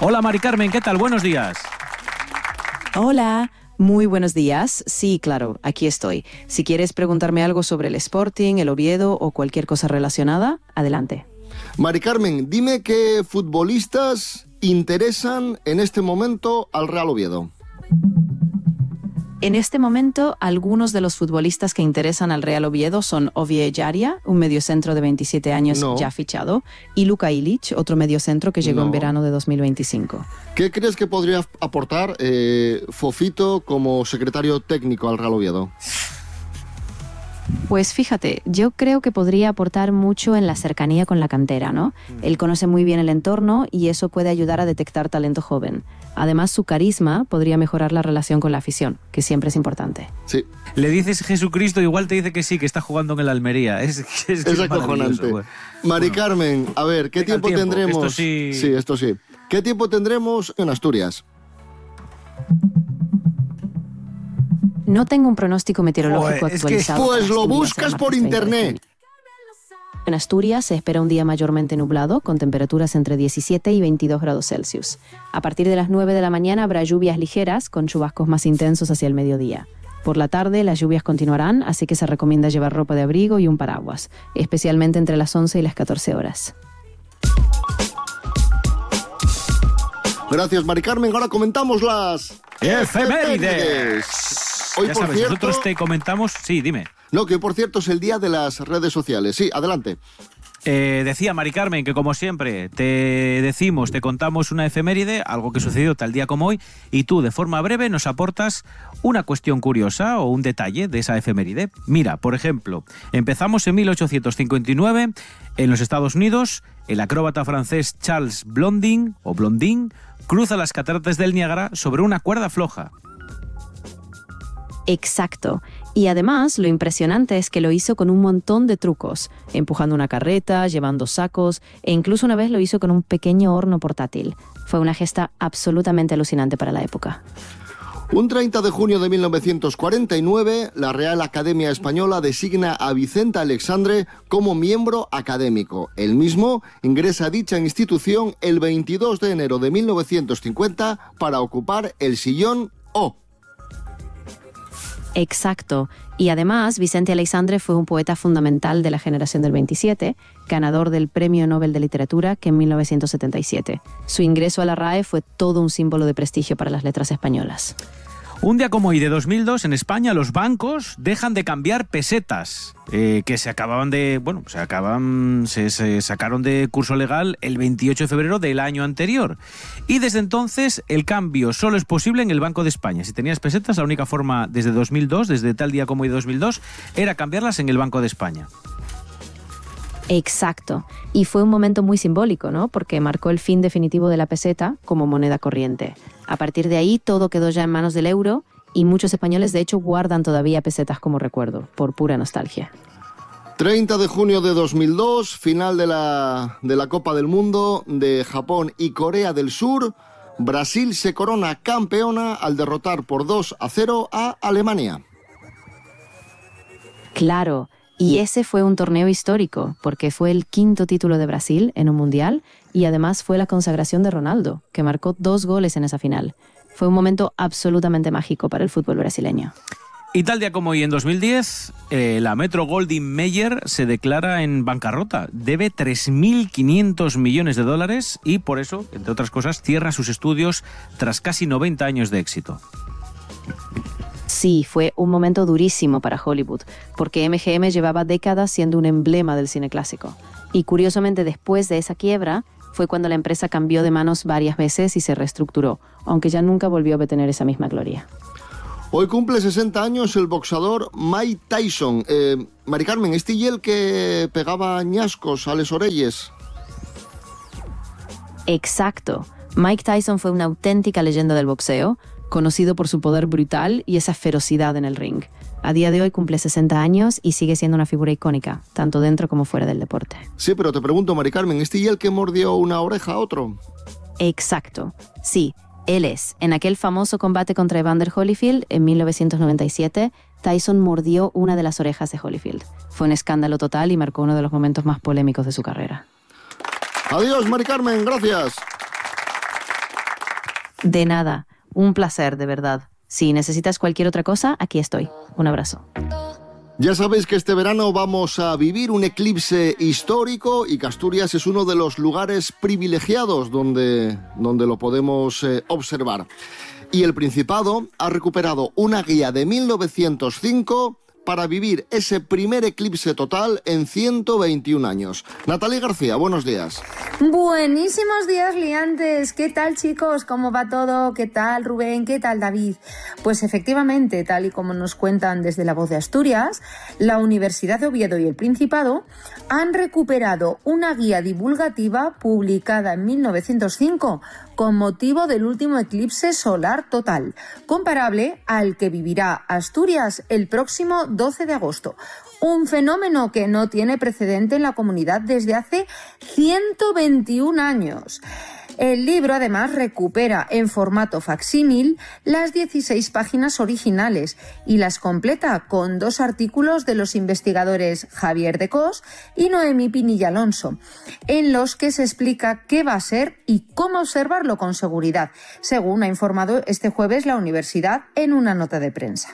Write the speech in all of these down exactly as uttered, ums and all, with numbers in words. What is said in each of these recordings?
Hola Mari Carmen, ¿qué tal? Buenos días. Hola, muy buenos días. Sí, claro, aquí estoy. Si quieres preguntarme algo sobre el Sporting, el Oviedo o cualquier cosa relacionada, adelante. Mari Carmen, dime qué futbolistas interesan en este momento al Real Oviedo. En este momento, algunos de los futbolistas que interesan al Real Oviedo son Ovie Ejaria, un mediocentro de veintisiete años no. ya fichado, y Luka Ilić, otro mediocentro que llegó no. en verano de dos mil veinticinco. ¿Qué crees que podría aportar eh, Fofito como secretario técnico al Real Oviedo? Pues fíjate, yo creo que podría aportar mucho en la cercanía con la cantera, ¿no? Él conoce muy bien el entorno y eso puede ayudar a detectar talento joven. Además, su carisma podría mejorar la relación con la afición, que siempre es importante. Sí. Le dices Jesucristo, igual te dice que sí, que está jugando en el Almería. Es, es, es acojonante. Bueno. Mari Carmen, a ver, ¿qué tiempo, tiempo tendremos? Esto sí... sí, esto sí. ¿Qué tiempo tendremos en Asturias? No tengo un pronóstico meteorológico pues, actualizado. Es que, pues lo buscas por internet. En Asturias se espera un día mayormente nublado, con temperaturas entre diecisiete y veintidós grados Celsius. A partir de las nueve de la mañana habrá lluvias ligeras, con chubascos más intensos hacia el mediodía. Por la tarde las lluvias continuarán, así que se recomienda llevar ropa de abrigo y un paraguas, especialmente entre las once y las catorce horas. Gracias, Mari Carmen. Ahora comentamos las efemérides. Hoy, ya por sabes, cierto, nosotros te comentamos... Sí, dime. No, que por cierto es el día de las redes sociales. Sí, adelante. Eh, decía Mari Carmen que, como siempre, te decimos, te contamos una efeméride, algo que sucedió tal día como hoy, y tú, de forma breve, nos aportas una cuestión curiosa o un detalle de esa efeméride. Mira, por ejemplo, empezamos en mil ochocientos cincuenta y nueve, en los Estados Unidos, el acróbata francés Charles Blondin, o Blondin, cruza las cataratas del Niágara sobre una cuerda floja. Exacto. Y además, lo impresionante es que lo hizo con un montón de trucos, empujando una carreta, llevando sacos, e incluso una vez lo hizo con un pequeño horno portátil. Fue una gesta absolutamente alucinante para la época. Un treinta de junio de mil novecientos cuarenta y nueve, la Real Academia Española designa a Vicente Alexandre como miembro académico. El mismo ingresa a dicha institución el veintidós de enero de mil novecientos cincuenta para ocupar el sillón O. Exacto. Y además, Vicente Aleixandre fue un poeta fundamental de la generación del veintisiete, ganador del Premio Nobel de Literatura que en mil novecientos setenta y siete. Su ingreso a la R A E fue todo un símbolo de prestigio para las letras españolas. Un día como hoy de dos mil dos, en España, los bancos dejan de cambiar pesetas, eh, que se acababan de, bueno, se acaban, se, se sacaron de curso legal el veintiocho de febrero del año anterior. Y desde entonces el cambio solo es posible en el Banco de España. Si tenías pesetas, la única forma desde dos mil dos, desde tal día como hoy de dos mil dos, era cambiarlas en el Banco de España. Exacto. Y fue un momento muy simbólico, ¿no? Porque marcó el fin definitivo de la peseta como moneda corriente. A partir de ahí, todo quedó ya en manos del euro y muchos españoles, de hecho, guardan todavía pesetas como recuerdo, por pura nostalgia. treinta de junio de dos mil dos, final de la, de la Copa del Mundo de Japón y Corea del Sur. Brasil se corona campeona al derrotar por dos a cero a Alemania. Claro. Y ese fue un torneo histórico, porque fue el quinto título de Brasil en un mundial y además fue la consagración de Ronaldo, que marcó dos goles en esa final. Fue un momento absolutamente mágico para el fútbol brasileño. Y tal día como hoy en dos mil diez, eh, la Metro Goldwyn Mayer se declara en bancarrota. Debe tres mil quinientos millones de dólares y por eso, entre otras cosas, cierra sus estudios tras casi noventa años de éxito. Sí, fue un momento durísimo para Hollywood, porque M G M llevaba décadas siendo un emblema del cine clásico. Y curiosamente, después de esa quiebra, fue cuando la empresa cambió de manos varias veces y se reestructuró, aunque ya nunca volvió a obtener esa misma gloria. Hoy cumple sesenta años el boxador Mike Tyson. Eh, Mari Carmen, ¿este y el que pegaba ñascos a les orelles? Exacto. Mike Tyson fue una auténtica leyenda del boxeo, conocido por su poder brutal y esa ferocidad en el ring. A día de hoy cumple sesenta años y sigue siendo una figura icónica, tanto dentro como fuera del deporte. Sí, pero te pregunto, Mari Carmen, ¿este y el que mordió una oreja a otro? Exacto, sí, él es. En aquel famoso combate contra Evander Holyfield en mil novecientos noventa y siete, Tyson mordió una de las orejas de Holyfield. Fue un escándalo total y marcó uno de los momentos más polémicos de su carrera. Adiós, Mari Carmen, gracias. De nada, un placer, de verdad. Si necesitas cualquier otra cosa, aquí estoy. Un abrazo. Ya sabéis que este verano vamos a vivir un eclipse histórico y que Asturias es uno de los lugares privilegiados donde, donde lo podemos eh, observar. Y el Principado ha recuperado una guía de mil novecientos cinco para vivir ese primer eclipse total en ciento veintiún años. Natalie García, buenos días. Buenísimos días, liantes. ¿Qué tal, chicos? ¿Cómo va todo? ¿Qué tal, Rubén? ¿Qué tal, David? Pues efectivamente, tal y como nos cuentan desde La Voz de Asturias, la Universidad de Oviedo y el Principado han recuperado una guía divulgativa publicada en mil novecientos cinco con motivo del último eclipse solar total, comparable al que vivirá Asturias el próximo doce de agosto. Un fenómeno que no tiene precedente en la comunidad desde hace ciento veintiún años. El libro, además, recupera en formato facsímil las dieciséis páginas originales y las completa con dos artículos de los investigadores Javier de Cos y Noemí Pinilla Alonso, en los que se explica qué va a ser y cómo observarlo con seguridad, según ha informado este jueves la universidad en una nota de prensa.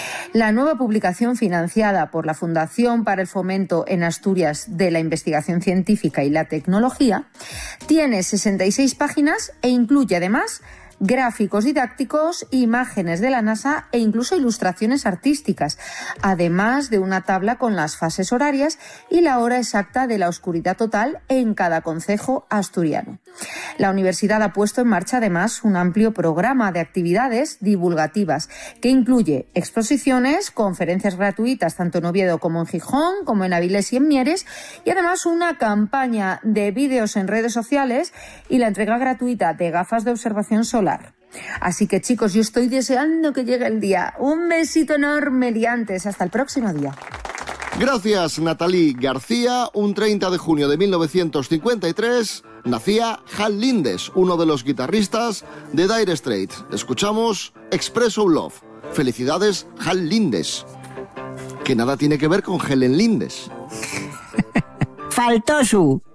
La nueva publicación, financiada por la Fundación para el Fomento en Asturias de la Investigación Científica y la Tecnología, tiene sesenta y seis páginas e incluye además gráficos didácticos, imágenes de la NASA e incluso ilustraciones artísticas, además de una tabla con las fases horarias y la hora exacta de la oscuridad total en cada concejo asturiano. La universidad ha puesto en marcha además un amplio programa de actividades divulgativas que incluye exposiciones, conferencias gratuitas tanto en Oviedo como en Gijón, como en Avilés y en Mieres, y además una campaña de vídeos en redes sociales y la entrega gratuita de gafas de observación solar. Así que, chicos, yo estoy deseando que llegue el día. Un besito enorme, liantes. Hasta el próximo día. Gracias, Natalie García. Un treinta de junio de mil novecientos cincuenta y tres nacía Hal Lindes, uno de los guitarristas de Dire Straits. Escuchamos Express of Love. Felicidades, Hal Lindes. Que nada tiene que ver con Helen Lindes. Faltó su...